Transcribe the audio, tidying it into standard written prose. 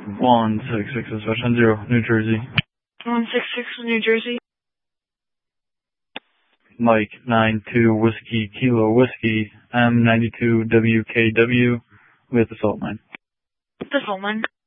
166 dispatch 10, New Jersey. 166 New Jersey. Mike 92 Whiskey Kilo Whiskey M92 WKW with assault line. Assault line.